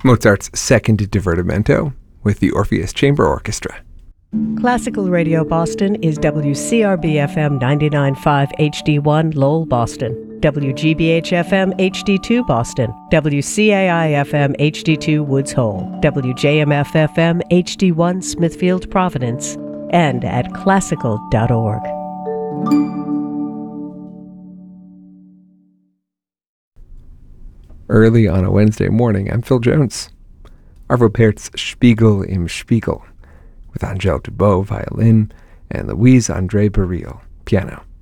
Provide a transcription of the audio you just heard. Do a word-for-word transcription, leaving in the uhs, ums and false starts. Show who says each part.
Speaker 1: Mozart's Second Divertimento with the Orpheus Chamber Orchestra.
Speaker 2: Classical Radio Boston is W C R B F M ninety-nine point five H D one Lowell, Boston, W G B H F M H D two Boston, W C A I F M H D two Woods Hole, W J M F F M H D one Smithfield, Providence, and at classical dot org.
Speaker 1: Early on a Wednesday morning, I'm Phil Jones. Arvo Pärt's Spiegel im Spiegel, with Angèle Dubot, violin, and Louise André Baril, piano.